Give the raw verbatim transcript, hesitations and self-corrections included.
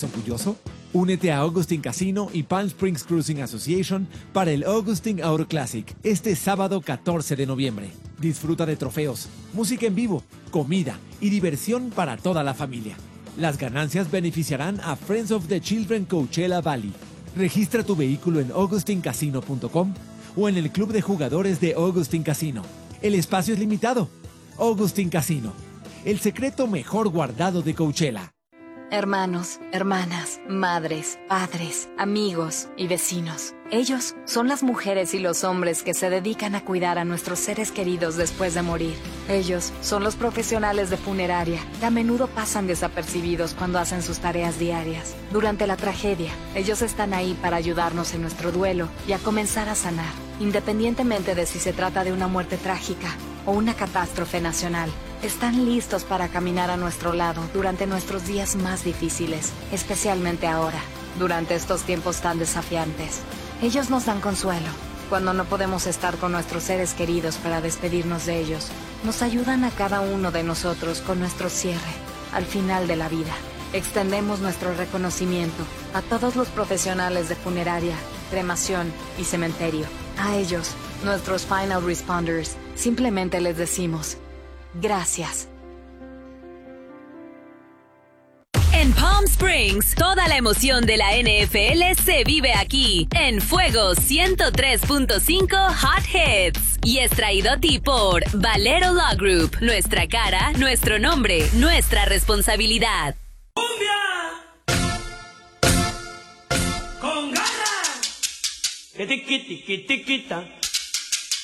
orgulloso? Únete a Augustin Casino y Palm Springs Cruising Association para el Augustin Auto Classic este sábado catorce de noviembre. Disfruta de trofeos, música en vivo, comida y diversión para toda la familia. Las ganancias beneficiarán a Friends of the Children Coachella Valley. Registra tu vehículo en augustin casino punto com o en el club de jugadores de Augustin Casino. El espacio es limitado. Augustin Casino, el secreto mejor guardado de Coachella. Hermanos, hermanas, madres, padres, amigos y vecinos. Ellos son las mujeres y los hombres que se dedican a cuidar a nuestros seres queridos después de morir. Ellos son los profesionales de funeraria que a menudo pasan desapercibidos cuando hacen sus tareas diarias. Durante la tragedia, ellos están ahí para ayudarnos en nuestro duelo y a comenzar a sanar, independientemente de si se trata de una muerte trágica o una catástrofe nacional. Están listos para caminar a nuestro lado durante nuestros días más difíciles, especialmente ahora, durante estos tiempos tan desafiantes. Ellos nos dan consuelo cuando no podemos estar con nuestros seres queridos para despedirnos de ellos. Nos ayudan a cada uno de nosotros con nuestro cierre, al final de la vida. Extendemos nuestro reconocimiento a todos los profesionales de funeraria, cremación y cementerio. A ellos, nuestros final responders, simplemente les decimos gracias. En Palm Springs, toda la emoción de la N F L se vive aquí, en Fuego ciento tres punto cinco Hot Hits. Y es traído a ti por Valero Law Group. Nuestra cara, nuestro nombre, nuestra responsabilidad. ¡Cumbia! ¡Con garra! ¡Que tiqui tiqui tiquita!